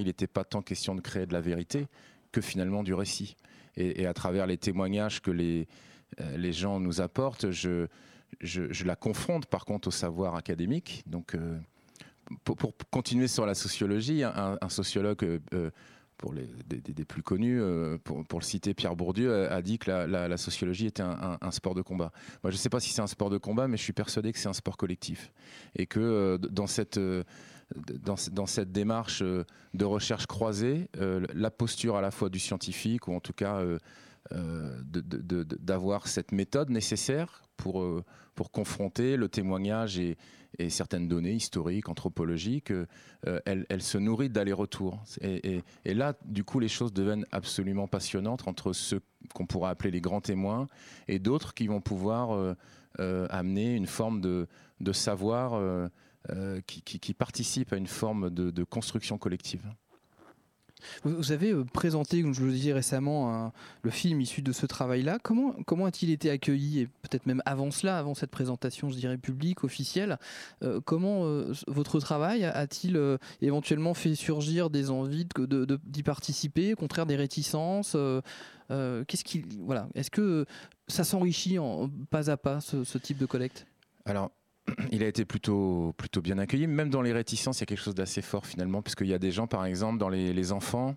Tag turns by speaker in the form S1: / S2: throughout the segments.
S1: n'était pas tant question de créer de la vérité que finalement du récit. Et à travers les témoignages que les gens nous apportent, je la confronte par contre au savoir académique. Donc, pour continuer sur la sociologie, un sociologue pour des plus connus, pour le citer, Pierre Bourdieu, a dit que la sociologie était un sport de combat. Moi, je ne sais pas si c'est un sport de combat, mais je suis persuadé que c'est un sport collectif. Et que dans cette démarche de recherche croisée, la posture à la fois du scientifique, ou en tout cas d'avoir cette méthode nécessaire pour confronter le témoignage et certaines données historiques, anthropologiques, elle se nourrit d'aller-retour. Et là, du coup, les choses deviennent absolument passionnantes entre ceux qu'on pourra appeler les grands témoins et d'autres qui vont pouvoir amener une forme de savoir qui participe à une forme de construction collective.
S2: Vous avez présenté, comme je le disais récemment, le film issu de ce travail-là. Comment a-t-il été accueilli, et peut-être même avant cela, avant cette présentation, je dirais, publique, officielle, comment votre travail a-t-il éventuellement fait surgir des envies d'y participer, au contraire des réticences Est-ce que ça s'enrichit pas à pas, ce type de collecte ?
S1: Alors, il a été plutôt bien accueilli. Même dans les réticences, il y a quelque chose d'assez fort finalement, puisqu'il y a des gens, par exemple, dans les enfants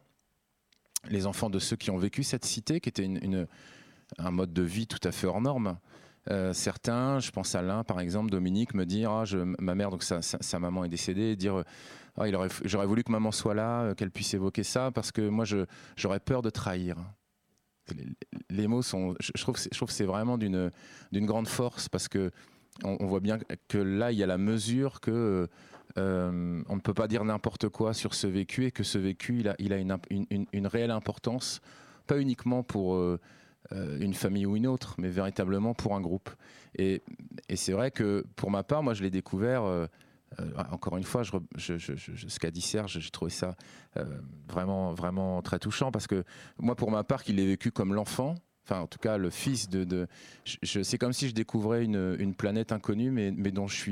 S1: de ceux qui ont vécu cette cité, qui était un mode de vie tout à fait hors norme. Certains, je pense à l'un, par exemple, Dominique, me dire ma mère, donc sa maman est décédée, et dire j'aurais voulu que maman soit là, qu'elle puisse évoquer ça, parce que moi, j'aurais peur de trahir. Les mots sont, je trouve que c'est vraiment d'une grande force, parce que on voit bien que là, il y a la mesure que on ne peut pas dire n'importe quoi sur ce vécu, et que ce vécu, il a une réelle importance, pas uniquement pour une famille ou une autre, mais véritablement pour un groupe. Et c'est vrai que pour ma part, moi, je l'ai découvert. Encore une fois, ce qu'a dit Serge, j'ai trouvé ça vraiment, vraiment très touchant, parce que moi, pour ma part, qu'il l'ait vécu comme l'enfant. Enfin, en tout cas, le fils c'est comme si je découvrais une planète inconnue, mais dont je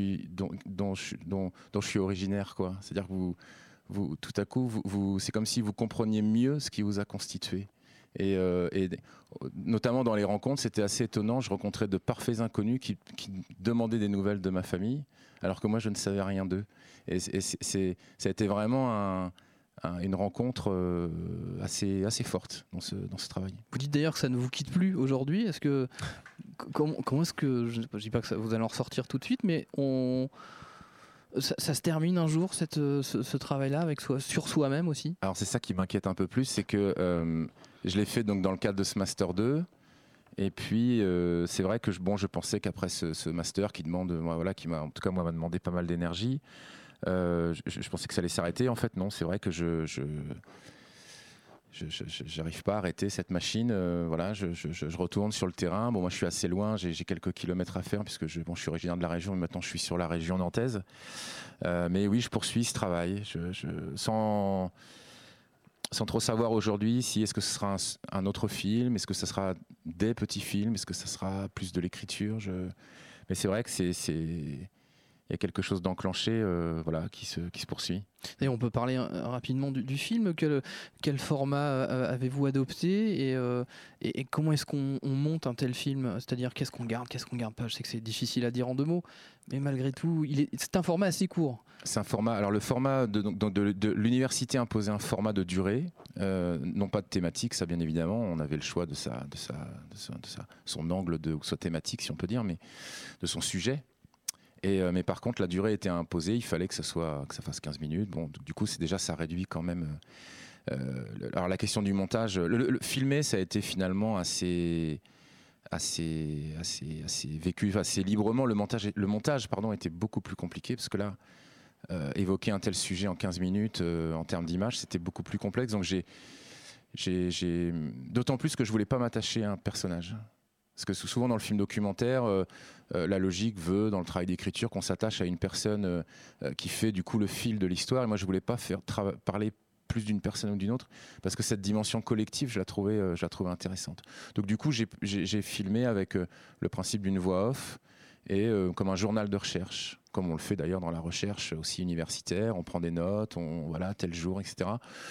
S1: suis originaire, quoi. C'est-à-dire que vous, tout à coup, c'est comme si vous compreniez mieux ce qui vous a constitué. Et notamment dans les rencontres, c'était assez étonnant. Je rencontrais de parfaits inconnus qui demandaient des nouvelles de ma famille, alors que moi, je ne savais rien d'eux. Et ça a été vraiment une rencontre assez forte dans ce travail.
S2: Vous dites d'ailleurs que ça ne vous quitte plus aujourd'hui. Est-ce que comment est-ce que, je ne dis pas que vous allez en ressortir tout de suite, mais ça se termine un jour, ce travail-là, sur soi-même aussi?
S1: Alors c'est ça qui m'inquiète un peu plus, c'est que je l'ai fait donc dans le cadre de ce Master 2. Et puis c'est vrai que je pensais qu'après ce master qui m'a demandé pas mal d'énergie, je pensais que ça allait s'arrêter. En fait, non, c'est vrai que je n'arrive pas à arrêter cette machine. Je retourne sur le terrain. Bon, moi, je suis assez loin. J'ai quelques kilomètres à faire, puisque je suis originaire de la région, mais maintenant, je suis sur la région nantaise. Mais oui, je poursuis ce travail. Sans trop savoir aujourd'hui si est-ce que ce sera un autre film, est-ce que ce sera des petits films, est-ce que ce sera plus de l'écriture. Mais c'est vrai que il y a quelque chose d'enclenché qui se poursuit.
S2: Et on peut parler rapidement du film. Quel format avez-vous adopté, et comment est-ce qu'on monte un tel film? C'est-à-dire qu'est-ce qu'on garde pas? Je sais que c'est difficile à dire en 2 mots, mais malgré tout, c'est un format assez court.
S1: C'est un format. Alors le format de l'université imposait un format de durée, non pas de thématique, ça bien évidemment. On avait le choix de son angle ou sa thématique, si on peut dire, mais de son sujet. Mais par contre, la durée était imposée, il fallait que ça fasse 15 minutes. Bon, du coup, ça réduit quand même. Alors la question du montage, le filmer, ça a été finalement assez vécu, assez librement. Le montage, était beaucoup plus compliqué, parce que là, évoquer un tel sujet en 15 minutes, en termes d'image, c'était beaucoup plus complexe. Donc d'autant plus que je voulais pas m'attacher à un personnage. Parce que souvent dans le film documentaire, la logique veut, dans le travail d'écriture, qu'on s'attache à une personne qui fait du coup le fil de l'histoire. Et moi, je voulais pas faire parler plus d'une personne ou d'une autre, parce que cette dimension collective, je la trouvais intéressante. Donc du coup, j'ai filmé avec le principe d'une voix off, et comme un journal de recherche, comme on le fait d'ailleurs dans la recherche aussi universitaire. On prend des notes, tel jour, etc.